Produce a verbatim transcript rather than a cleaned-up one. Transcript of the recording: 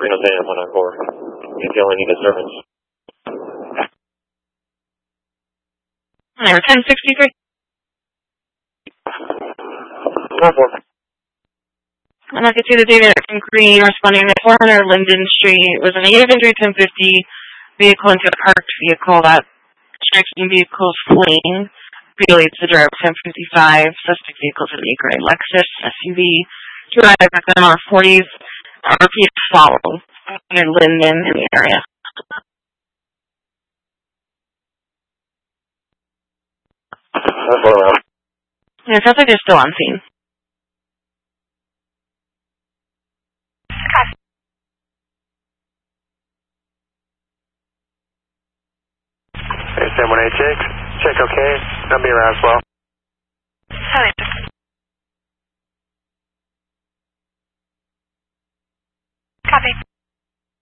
Reno Zeta one on board. If you only need a servant. Number ten sixty-three. four four. And I can see the data from Green responding to four hundred Linden Street. It was a negative entry ten fifty vehicle into a parked vehicle. That checking vehicle's fleeing. Vehicle leads the driver ten fifty-five. Suspect vehicle is an E gray Lexus S U V. Driver at them are forties. Repeat follow. And Linden in the area. Yeah, it sounds like they're still on scene. seven one eight six, check okay, I'll be around as well. Hi.